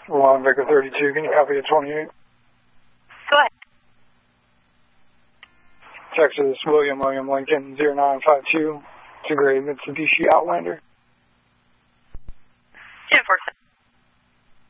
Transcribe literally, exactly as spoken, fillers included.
One Victor thirty-two, can you copy at twenty-eight? Go ahead. Texas, William William Lincoln, zero nine five two. It's a gray Mitsubishi Outlander. two four seven.